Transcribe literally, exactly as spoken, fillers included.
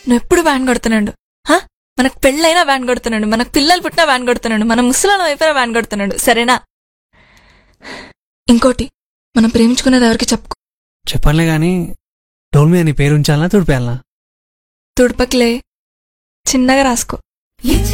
నువ్వు ఎప్పుడు వ్యాన్ కొడుతున్నాడు. హా, మనకు పెళ్ళైనా వ్యాన్ కొడుతున్నాడు, మనకు పిల్లలు పుట్టినా వ్యాన్ కొడుతున్నాడు, మన ముసలాల వైపున వ్యాన్ కొడుతున్నాడు. సరేనా? ఇంకోటి, మనం ప్రేమించుకునేది ఎవరికి చెప్పుకో. చెప్పనులే గాని డోల్ మీద నీ పేరు ఉంచాలనా తుడిపేయాలనా? తుడపకిలే, చిన్నగా రాసుకో.